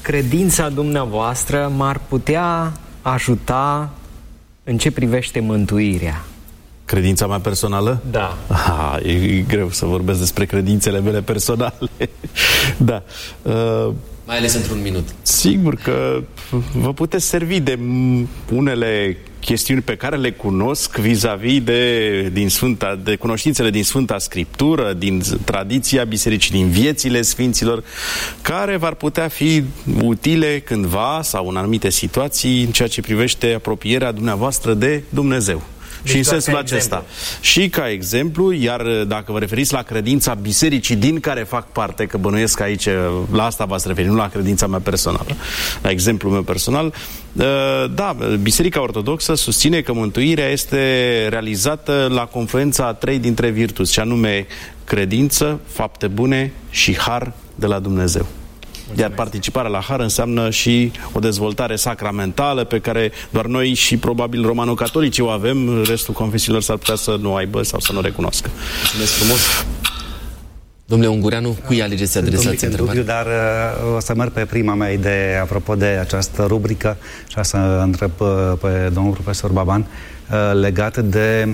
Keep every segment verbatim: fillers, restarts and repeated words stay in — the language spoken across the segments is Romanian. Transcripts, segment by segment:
credința dumneavoastră m-ar putea ajuta în ce privește mântuirea? Credința mea personală? Da. Ah, e greu să vorbesc despre credințele mele personale. Da. Uh, Mai ales într-un minut. Sigur că vă puteți servi de unele chestiuni pe care le cunosc vis-a-vis de, din Sfânta, de cunoștințele din Sfânta Scriptură, din tradiția bisericii, din viețile sfinților, care v-ar putea fi utile cândva sau în anumite situații în ceea ce privește apropierea dumneavoastră de Dumnezeu. Deci și în sensul acesta. Exemplu. Și ca exemplu, iar dacă vă referiți la credința bisericii din care fac parte, că bănuiesc aici, la asta v-ați referit, nu la credința mea personală, la exemplul meu personal, da, Biserica Ortodoxă susține că mântuirea este realizată la confluența a trei dintre virtuți, și anume credință, fapte bune și har de la Dumnezeu. Iar participarea la har înseamnă și o dezvoltare sacramentală pe care doar noi și probabil romano-catolici o avem, restul confesiilor s-ar putea să nu aibă sau să nu recunoască. Mulțumesc frumos! Domnule Ungureanu, cui alegeți să adresați întrebare? Dar uh, o să merg pe prima mea idee apropo de această rubrică și să întreb uh, pe domnul profesor Baban uh, legat de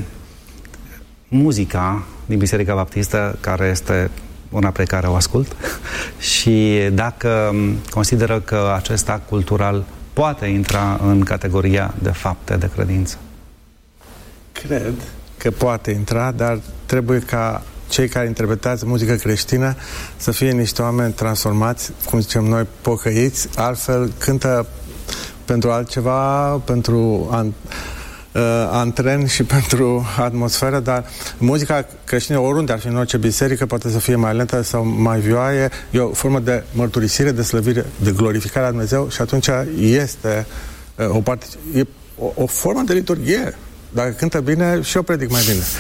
muzica din Biserica Baptistă, care este una pe care o ascult, și dacă consideră că acest act cultural poate intra în categoria de fapte de credință. Cred că poate intra, dar trebuie ca cei care interpretează muzică creștină să fie niște oameni transformați, cum zicem noi, pocăiți, altfel cântă pentru altceva, pentru an, uh, antren și pentru atmosferă, dar muzica creștină, oriunde ar fi în orice biserică, poate să fie mai lentă sau mai vioaie, e o formă de mărturisire, de slăvire, de glorificare a Dumnezeu, și atunci este uh, o parte, e o, o formă de liturghie. Dacă cântă bine, și eu predic mai bine.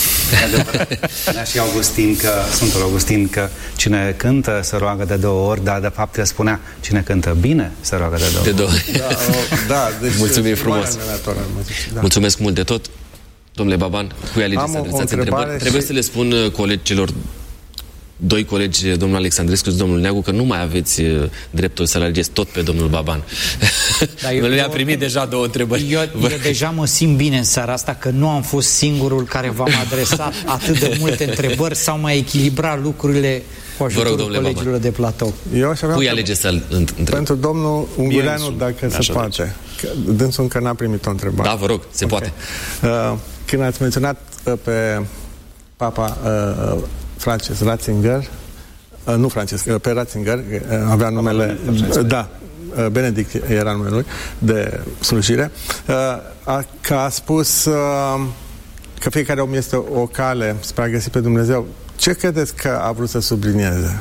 Spunea și Augustin că, Sfântul Augustin, că cine cântă se roagă de două ori, dar de fapt el spunea, cine cântă bine se roagă de două ori. De două ori. Da, o, da, deci mulțumim frumos. Da. Mulțumesc mult de tot. Domnule Baban, cui alegeți să adresați întrebări? Și... Trebuie să le spun colegilor, doi colegi, domnul Alexandrescu și domnul Neagu, că nu mai aveți uh, dreptul să-l alegeți tot pe domnul Baban. El le-a primit deja două întrebări. Eu, eu deja mă simt bine în seara asta că nu am fost singurul care v-am adresat atât de multe întrebări, sau mai echilibrat lucrurile cu ajutorul rog, colegilor Baban. De platou. Eu aș avea cui alegeți să-l întreb? Pentru domnul Ungureanu, dacă se poate. Că dânsul încă n-a primit o întrebare. Da, vă rog, se okay. poate. Uh, când ați menționat uh, pe Papa uh, Francis Ratzinger, uh, nu Francis, uh, pe Ratzinger, uh, avea numele, uh, da, uh, Benedict era numele lui, de slujire, uh, a, că a spus uh, că fiecare om este o cale spre a găsi pe Dumnezeu. Ce credeți că a vrut să sublinieze?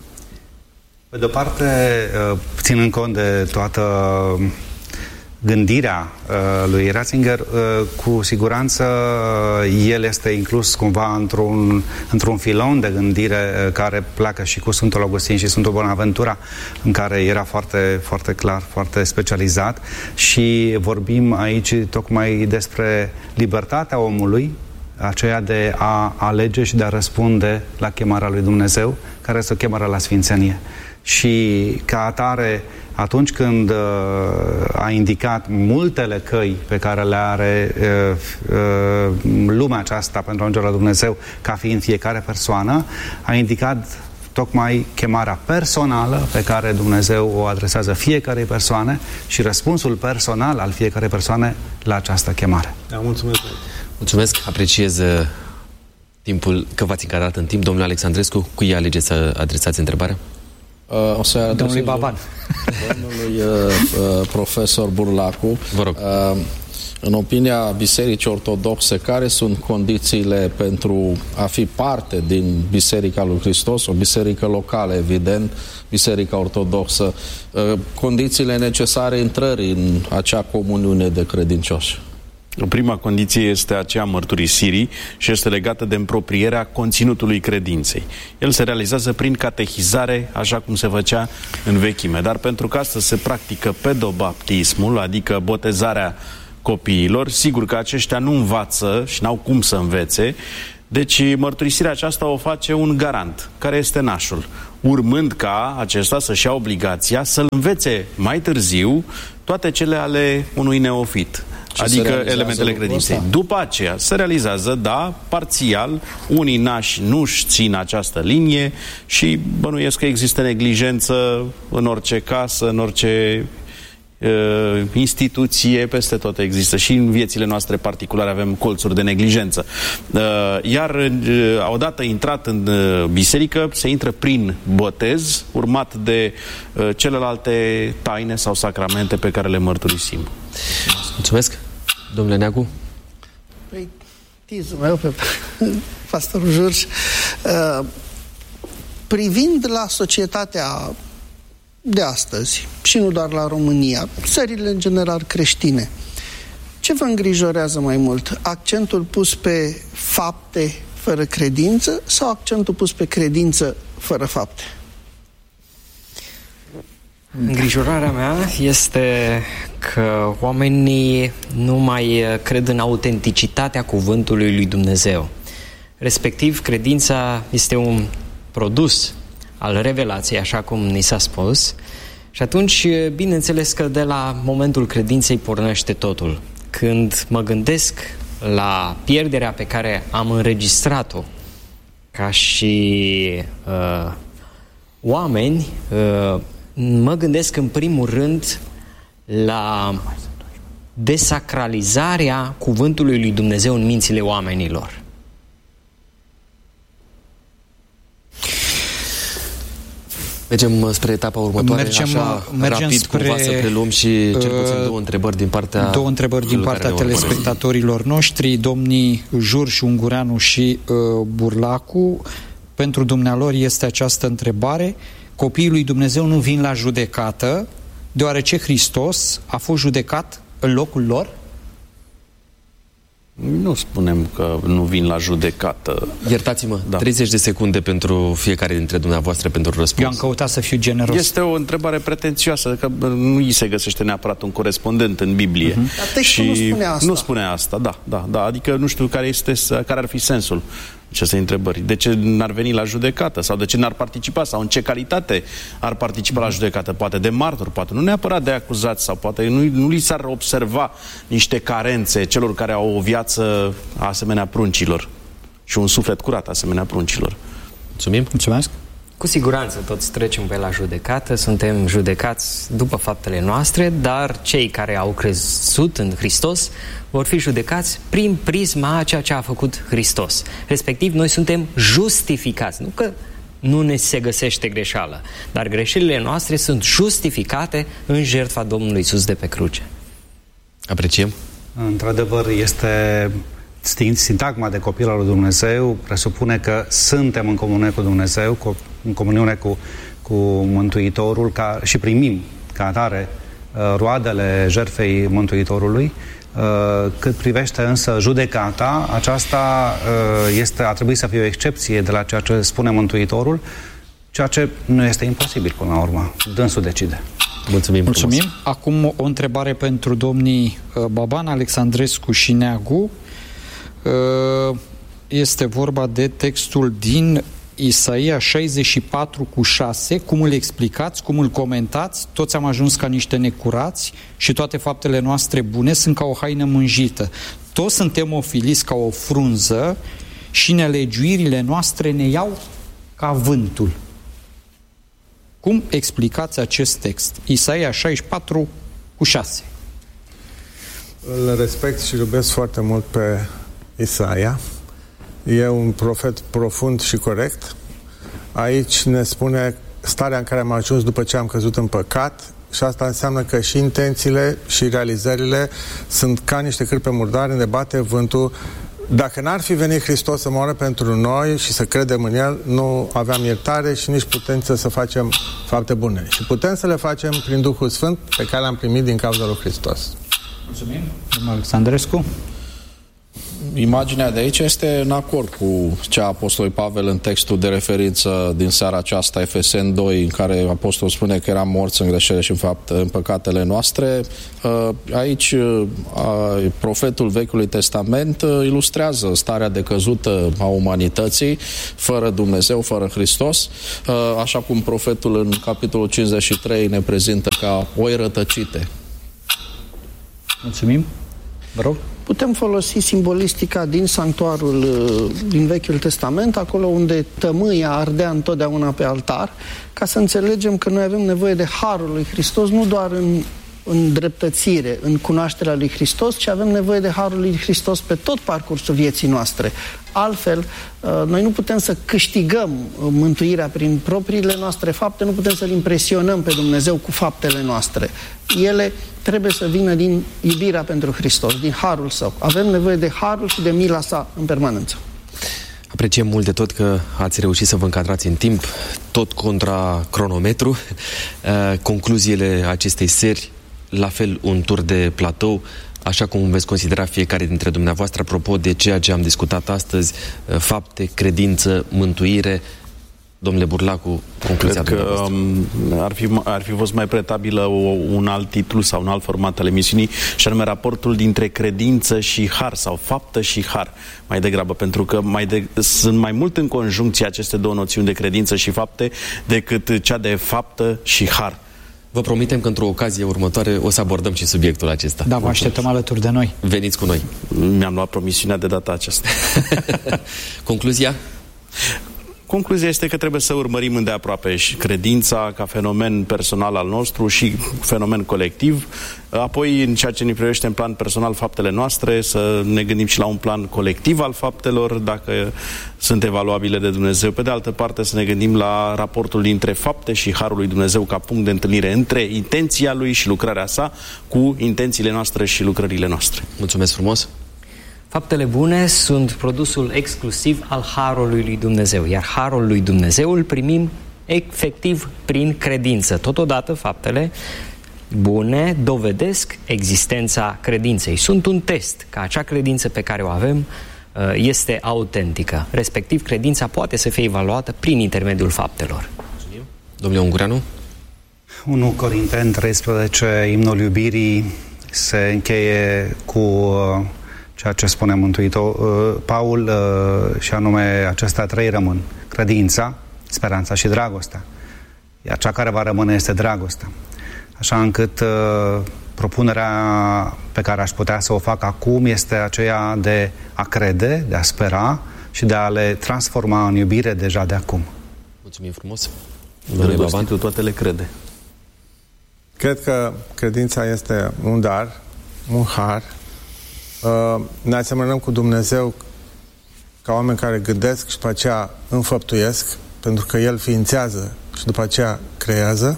Pe de-o parte, uh, ținând cont de toată gândirea uh, lui Ratzinger, uh, cu siguranță uh, el este inclus cumva într-un, într-un filon de gândire uh, care pleacă și cu Sfântul Augustin și Sfântul Bonaventura, în care era foarte, foarte clar, foarte specializat, și vorbim aici tocmai despre libertatea omului, aceea de a alege și de a răspunde la chemarea lui Dumnezeu, care este o chemare la sfințenie. Și ca atare, atunci când uh, a indicat multele căi pe care le are uh, uh, lumea aceasta pentru a ajunge la Dumnezeu, ca fiind fiecare persoană, a indicat tocmai chemarea personală pe care Dumnezeu o adresează fiecarei persoane și răspunsul personal al fiecarei persoane la această chemare. Da, mulțumesc. Mulțumesc, apreciez uh, timpul, că v-ați încadrat în timp. Domnule Alexandrescu, cui alegeți să adresați întrebarea? Uh, o să domnului Baban. Domnului uh, uh, profesor Burlacu. Vă rog. Uh, în opinia Bisericii Ortodoxe, care sunt condițiile pentru a fi parte din Biserica lui Hristos, o biserică locală, evident, Biserica Ortodoxă, uh, condițiile necesare intrării în acea comuniune de credincioși? Prima condiție este aceea mărturisirii și este legată de împroprierea conținutului credinței. El se realizează prin catehizare, așa cum se făcea în vechime. Dar pentru că astăzi se practică pedobaptismul, adică botezarea copiilor, sigur că aceștia nu învață și n-au cum să învețe Deci mărturisirea aceasta o face un garant, care este nașul, urmând ca acesta să-și ia obligația să-l învețe mai târziu toate cele ale unui neofit. Și adică elementele credinței. Ăsta. După aceea se realizează, da, parțial, unii nași nu-și țin această linie și bănuiesc că există neglijență în orice casă, în orice uh, instituție, peste tot există. Și în viețile noastre particulare avem colțuri de neglijență. Uh, iar uh, odată intrat în uh, biserică, se intră prin botez, urmat de uh, celelalte taine sau sacramente pe care le mărturisim. Mulțumesc. Domnule Neagu? Păi, tizul meu pe pastorul Jurj, uh, privind la societatea de astăzi, și nu doar la România, țările în general creștine, ce vă îngrijorează mai mult? Accentul pus pe fapte fără credință sau accentul pus pe credință fără fapte? Îngrijorarea mea este că oamenii nu mai cred în autenticitatea cuvântului lui Dumnezeu. Respectiv, credința este un produs al revelației, așa cum ni s-a spus, și atunci, bineînțeles că de la momentul credinței pornește totul. Când mă gândesc la pierderea pe care am înregistrat-o ca și uh, oameni, uh, mă gândesc în primul rând la desacralizarea cuvântului lui Dumnezeu în mințile oamenilor. Mergem spre etapa următoare, mergem, așa mergem rapid, spre, cumva să preluăm și cel puțin două întrebări din partea două întrebări din partea telespectatorilor noștri, domnii Jurj, Ungureanu și uh, Burlacu. Pentru dumnealor este această întrebare: copiii lui Dumnezeu nu vin la judecată deoarece Hristos a fost judecat în locul lor? Nu spunem că nu vin la judecată. Iertați-mă, da. treizeci de secunde pentru fiecare dintre dumneavoastră pentru răspuns. Eu am căutat să fiu generos. Este o întrebare pretențioasă, că nu îi se găsește neapărat un corespondent în Biblie. Uh-huh. Dar textul nu spune asta. Nu spune asta, da, da, da. Adică nu știu care, este, care ar fi sensul acestei întrebări. De ce n-ar veni la judecată? Sau de ce n-ar participa? Sau în ce calitate ar participa la judecată? Poate de martor, poate nu neapărat de acuzați, sau poate nu, nu li s-ar observa niște carențe celor care au o viață asemenea pruncilor și un suflet curat asemenea pruncilor. Mulțumim. Mulțumesc. Cu siguranță toți trecem pe la judecată, suntem judecați după faptele noastre, dar cei care au crezut în Hristos vor fi judecați prin prisma a ceea ce a făcut Hristos. Respectiv, noi suntem justificați. Nu că nu ne se găsește greșeală, dar greșelile noastre sunt justificate în jertfa Domnului Iisus de pe cruce. Apreciem. Într-adevăr, este sintagma de copil al lui Dumnezeu, presupune că suntem în comuniune cu Dumnezeu, cu, în comuniune cu, cu Mântuitorul ca, și primim ca atare roadele jertfei Mântuitorului. Cât privește însă judecata, aceasta este, ar trebui să fie o excepție de la ceea ce spune Mântuitorul, ceea ce nu este imposibil până la urmă. Dânsul decide. Mulțumim, Mulțumim. Frumos. Acum o întrebare pentru domnii Baban, Alexandrescu și Neagu. Este vorba de textul din Isaia șaizeci și patru cu șase. Cum îl explicați, cum îl comentați? Toți am ajuns ca niște necurați și toate faptele noastre bune sunt ca o haină mânjită. Toți suntem ofiliți ca o frunză și nelegiuirile noastre ne iau ca vântul. Cum explicați acest text? Isaia șaizeci și patru cu șase. Îl respect și iubesc foarte mult pe Isaia. E un profet profund și corect. Aici ne spune starea în care am ajuns după ce am căzut în păcat, și asta înseamnă că și intențiile și realizările sunt ca niște cârpe murdare, ne bate vântul. Dacă n-ar fi venit Hristos să moară pentru noi și să credem în El, nu aveam iertare și nici putință să facem fapte bune. Și putem să le facem prin Duhul Sfânt pe care l-am primit din cauza lui Hristos. Mulțumim. Domnul Alexandrescu? imaginea de aici este în acord cu cea a Apostolului Pavel în textul de referință din seara aceasta, Efeseni doi, în care Apostolul spune că eram morți în greșele și în, fapt, în păcatele noastre. Aici profetul Vechiului Testament ilustrează starea decăzută a umanității, fără Dumnezeu, fără Hristos, așa cum profetul în capitolul cincizeci și trei ne prezintă ca oi rătăcite. Mulțumim. Vă rog. Putem folosi simbolistica din sanctuarul din Vechiul Testament, acolo unde tămâia ardea întotdeauna pe altar, ca să înțelegem că noi avem nevoie de harul lui Hristos, nu doar în, în dreptățire, în cunoașterea lui Hristos, ci avem nevoie de harul lui Hristos pe tot parcursul vieții noastre. Altfel, noi nu putem să câștigăm mântuirea prin propriile noastre fapte, nu putem să-L impresionăm pe Dumnezeu cu faptele noastre. Ele trebuie să vină din iubirea pentru Hristos, din harul Său. Avem nevoie de harul și de mila Sa în permanență. Apreciem mult de tot că ați reușit să vă încadrați în timp, tot contra cronometru. Concluziile acestei seri, la fel un tur de platou, așa cum veți considera fiecare dintre dumneavoastră, apropo de ceea ce am discutat astăzi, fapte, credință, mântuire. Domnule Burlacu, concluzia Cred că um, ar, fi, ar fi fost mai pretabilă o, un alt titlu sau un alt format al emisiunii, și anume raportul dintre credință și har, sau faptă și har, mai degrabă, pentru că mai de, sunt mai mult în conjuncție aceste două noțiuni de credință și fapte decât cea de faptă și har. Vă promitem că într-o ocazie următoare o să abordăm și subiectul acesta. Da, vă așteptăm alături de noi. Veniți cu noi. Mi-am luat promisiunea de data aceasta. Concluzia? Concluzia este că trebuie să urmărim îndeaproape și credința ca fenomen personal al nostru și fenomen colectiv. Apoi, în ceea ce ne privește în plan personal faptele noastre, să ne gândim și la un plan colectiv al faptelor, dacă sunt evaluabile de Dumnezeu. Pe de altă parte, să ne gândim la raportul dintre fapte și harul lui Dumnezeu ca punct de întâlnire între intenția Lui și lucrarea Sa cu intențiile noastre și lucrările noastre. Mulțumesc frumos! Faptele bune sunt produsul exclusiv al harului lui Dumnezeu, iar harul lui Dumnezeu îl primim efectiv prin credință. Totodată, faptele bune dovedesc existența credinței. Sunt un test că acea credință pe care o avem este autentică. Respectiv, credința poate să fie evaluată prin intermediul faptelor. Domnule Ungureanu? unu Corinteni treisprezece, imnul iubirii, se încheie cu ceea ce spune Mântuitor Paul, și anume acestea trei rămân: credința, speranța și dragostea. Iar cea care va rămâne este dragostea. Așa încât uh, propunerea pe care aș putea să o fac acum este aceea de a crede, de a spera și de a le transforma în iubire deja de acum. Mulțumim frumos! Drăgostitul toate le crede. Cred că credința este un dar, un har. Uh, ne asemănăm cu Dumnezeu ca oameni care gândesc și după aceea înfăptuiesc, pentru că El ființează și după aceea creează.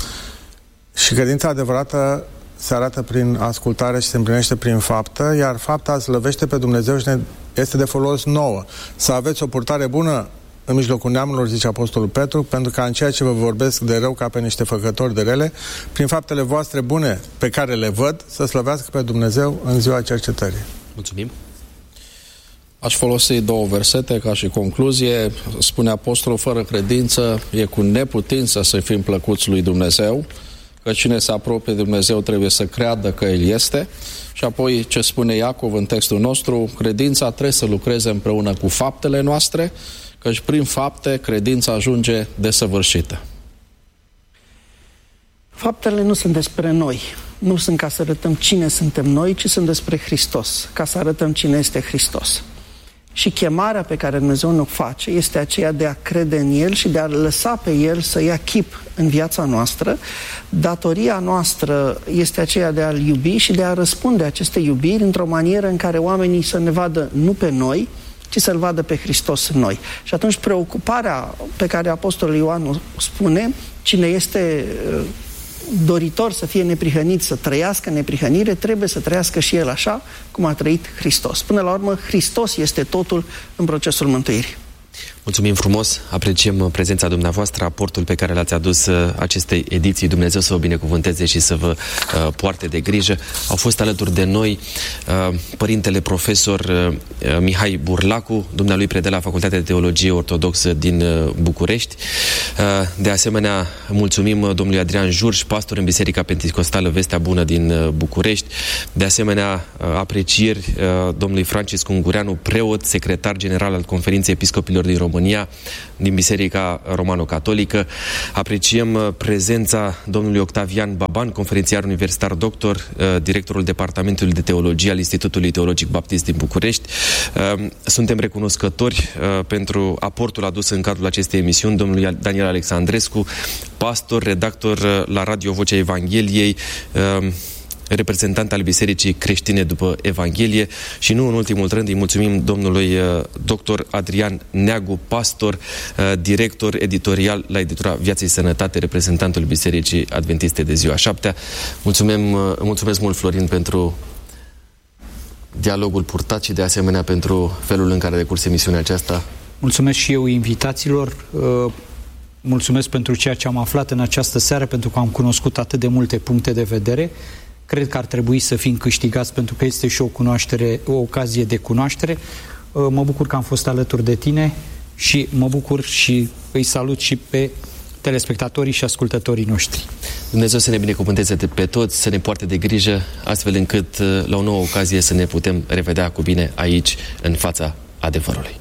Și credința adevărată se arată prin ascultare și se împlinește prin faptă, iar fapta slăvește pe Dumnezeu și ne este de folos nouă. Să aveți o purtare bună în mijlocul neamurilor, zice Apostolul Petru, pentru că în ceea ce vă vorbesc de rău ca pe niște făcători de rele, prin faptele voastre bune pe care le văd, să slăvească pe Dumnezeu în ziua cercetării. Mulțumim! Aș folosi două versete ca și concluzie. Spune Apostolul: fără credință e cu neputință să fim plăcuți lui Dumnezeu, că cine se apropie de Dumnezeu trebuie să creadă că El este. Și apoi ce spune Iacov în textul nostru: credința trebuie să lucreze împreună cu faptele noastre, căci prin fapte credința ajunge desăvârșită. Faptele nu sunt despre noi, nu sunt ca să arătăm cine suntem noi, ci sunt despre Hristos, ca să arătăm cine este Hristos. Și chemarea pe care Dumnezeu ne-o face este aceea de a crede în El și de a lăsa pe El să ia chip în viața noastră. Datoria noastră este aceea de a-L iubi și de a răspunde aceste iubiri într-o manieră în care oamenii să ne vadă nu pe noi, ci să-L vadă pe Hristos în noi. Și atunci preocuparea pe care Apostolul Ioan o spune: cine este doritor să fie neprihănit, să trăiască neprihănire, trebuie să trăiască și el așa cum a trăit Hristos. Până la urmă, Hristos este totul în procesul mântuirii. Mulțumim frumos, apreciem prezența dumneavoastră, aportul pe care l-ați adus acestei ediții. Dumnezeu să vă binecuvânteze și să vă uh, poarte de grijă. Au fost alături de noi uh, părintele profesor uh, Mihai Burlacu, dumnealui predă la Facultatea de Teologie Ortodoxă din uh, București. Uh, de asemenea, mulțumim domnului Adrian Jurș, pastor în Biserica Pentecostală Vestea Bună din uh, București. De asemenea, uh, aprecieri uh, domnului Francisc Ungureanu, preot, secretar general al Conferinței Episcopilor din România, România, din Biserica Romano-Catolică. Apreciem prezența domnului Octavian Baban, conferențiar universitar doctor, directorul Departamentului de Teologie al Institutului Teologic Baptist din București. Suntem recunoscători pentru aportul adus în cadrul acestei emisiuni domnului Daniel Alexandrescu, pastor, redactor la Radio Vocea Evangheliei, reprezentant al Bisericii Creștine după Evanghelie, și nu în ultimul rând îi mulțumim domnului doctor Adrian Neagu, pastor, director editorial la editura Viața și Sănătate, reprezentantul Bisericii Adventiste de Ziua Șaptea. Mulțumim, mulțumesc mult, Florin, pentru dialogul purtat și de asemenea pentru felul în care a decurs emisiunea aceasta. Mulțumesc și eu invitațiilor. Mulțumesc pentru ceea ce am aflat în această seară, pentru că am cunoscut atât de multe puncte de vedere. Cred că ar trebui să fim câștigați, pentru că este și o cunoaștere, o ocazie de cunoaștere. Mă bucur că am fost alături de tine și mă bucur și îi salut și pe telespectatorii și ascultătorii noștri. Dumnezeu să ne binecuvânteze pe toți, să ne poarte de grijă, astfel încât la o nouă ocazie să ne putem revedea cu bine aici, în fața adevărului.